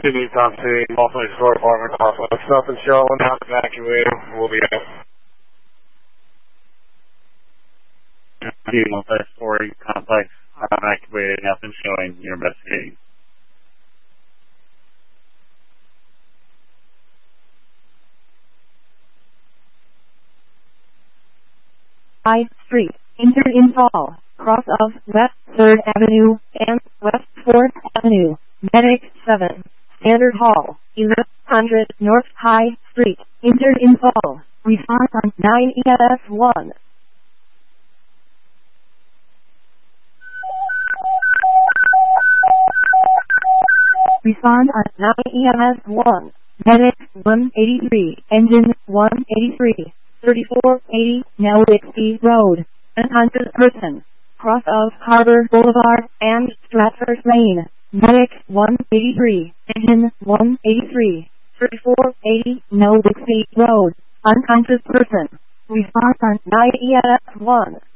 Sydney Top City, Multiple Store Apartment Complex. Up in Charlotte, now evacuating. We'll be out. Multi-story complex evacuated, nothing showing. You're investigating. High Street, Interinstall, cross of West 3rd Avenue and West 4th Avenue, Medic 7, Standard Hall, 1100 North High Street, Interinstall, response on 9 EMS1. Respond on 9 EMS1, Medic 183, Engine 183. 3480 Now Bixby Road, unconscious person, cross of Harbor Boulevard and Stratford Lane, Medic 183, Engine 183, 3480 Now Bixby Road, unconscious person, response on 9 EMS1.